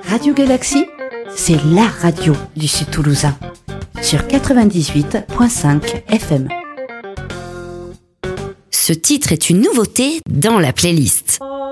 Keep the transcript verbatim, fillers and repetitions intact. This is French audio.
Radio Galaxie, c'est la radio du Sud Toulousain. Sur quatre-vingt-dix-huit virgule cinq F M. Ce titre est une nouveauté dans la playlist.